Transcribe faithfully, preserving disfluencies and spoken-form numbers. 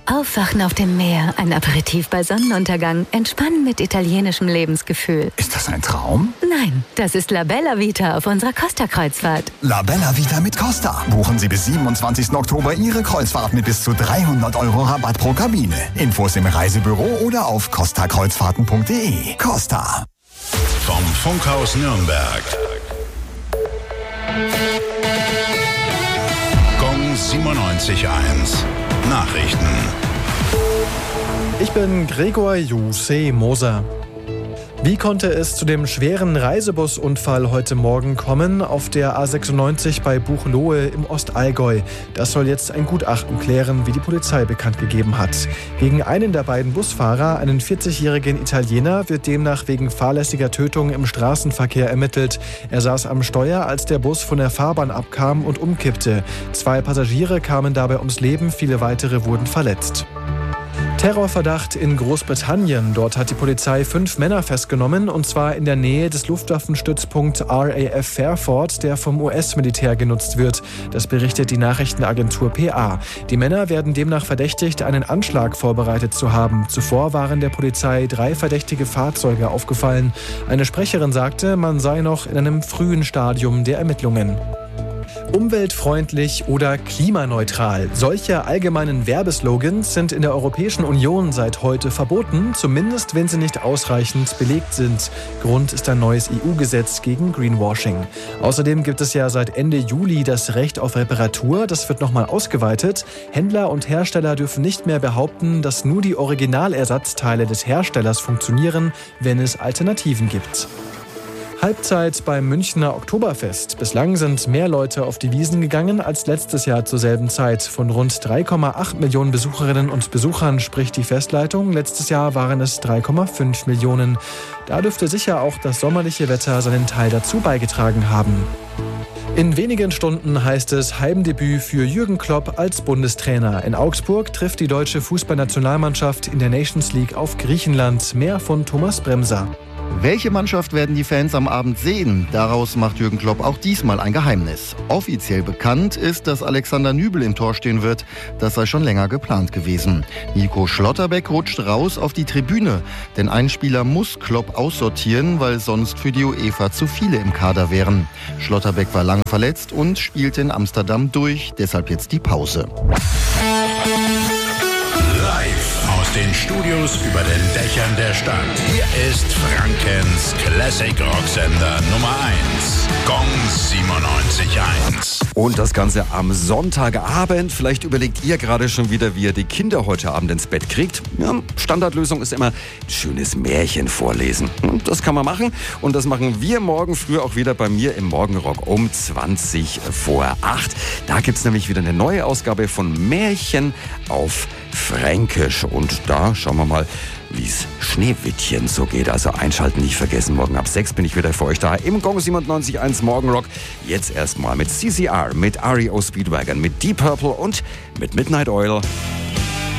Aufwachen auf dem Meer, ein Aperitif bei Sonnenuntergang, entspannen mit italienischem Lebensgefühl. Ist das ein Traum? Nein, das ist La Bella Vita auf unserer Costa-Kreuzfahrt. La Bella Vita mit Costa. Buchen Sie bis siebenundzwanzigsten Oktober Ihre Kreuzfahrt mit bis zu dreihundert Euro Rabatt pro Kabine. Infos im Reisebüro oder auf costa kreuzfahrten punkt de. Costa. Vom Funkhaus Nürnberg. Gong siebenundneunzig Komma eins. Nachrichten. Ich bin Gregor Juseh Moser. Wie konnte es zu dem schweren Reisebusunfall heute Morgen kommen auf der A sechsundneunzig bei Buchloe im Ostallgäu? Das soll jetzt ein Gutachten klären, wie die Polizei bekannt gegeben hat. Gegen einen der beiden Busfahrer, einen vierzigjährigen Italiener, wird demnach wegen fahrlässiger Tötung im Straßenverkehr ermittelt. Er saß am Steuer, als der Bus von der Fahrbahn abkam und umkippte. Zwei Passagiere kamen dabei ums Leben, viele weitere wurden verletzt. Terrorverdacht in Großbritannien. Dort hat die Polizei fünf Männer festgenommen, und zwar in der Nähe des Luftwaffenstützpunkts R A F Fairford, der vom U S-Militär genutzt wird. Das berichtet die Nachrichtenagentur P A. Die Männer werden demnach verdächtigt, einen Anschlag vorbereitet zu haben. Zuvor waren der Polizei drei verdächtige Fahrzeuge aufgefallen. Eine Sprecherin sagte, man sei noch in einem frühen Stadium der Ermittlungen. Umweltfreundlich oder klimaneutral. Solche allgemeinen Werbeslogans sind in der Europäischen Union seit heute verboten, zumindest wenn sie nicht ausreichend belegt sind. Grund ist ein neues E U-Gesetz gegen Greenwashing. Außerdem gibt es ja seit Ende Juli das Recht auf Reparatur. Das wird nochmal ausgeweitet. Händler und Hersteller dürfen nicht mehr behaupten, dass nur die Originalersatzteile des Herstellers funktionieren, wenn es Alternativen gibt. Halbzeit beim Münchner Oktoberfest. Bislang sind mehr Leute auf die Wiesn gegangen als letztes Jahr zur selben Zeit. Von rund drei Komma acht Millionen Besucherinnen und Besuchern spricht die Festleitung. Letztes Jahr waren es drei Komma fünf Millionen. Da dürfte sicher auch das sommerliche Wetter seinen Teil dazu beigetragen haben. In wenigen Stunden heißt es Heimdebüt für Jürgen Klopp als Bundestrainer. In Augsburg trifft die deutsche Fußballnationalmannschaft in der Nations League auf Griechenland. Mehr von Thomas Bremser. Welche Mannschaft werden die Fans am Abend sehen? Daraus macht Jürgen Klopp auch diesmal ein Geheimnis. Offiziell bekannt ist, dass Alexander Nübel im Tor stehen wird. Das sei schon länger geplant gewesen. Nico Schlotterbeck rutscht raus auf die Tribüne. Denn ein Spieler muss Klopp aussortieren, weil sonst für die UEFA zu viele im Kader wären. Schlotterbeck war lange verletzt und spielte in Amsterdam durch. Deshalb jetzt die Pause. Live aus den Studios über den Dächern der Stadt. Hier ist Frankens Classic Rocksender Nummer eins. Gong siebenundneunzig Komma eins. Und das Ganze am Sonntagabend. Vielleicht überlegt ihr gerade schon wieder, wie ihr die Kinder heute Abend ins Bett kriegt. Ja, Standardlösung ist immer ein schönes Märchen vorlesen. Das kann man machen. Und das machen wir morgen früh auch wieder bei mir im Morgenrock um zwanzig vor acht. Da gibt es nämlich wieder eine neue Ausgabe von Märchen auf Fränkisch. Und da schauen wir mal, wie es Schneewittchen so geht. Also einschalten nicht vergessen. Morgen ab sechs bin ich wieder für euch da im Gong siebenundneunzig Komma eins Morgenrock. Jetzt erstmal mit C C R, mit R E O Speedwagon, mit Deep Purple und mit Midnight Oil.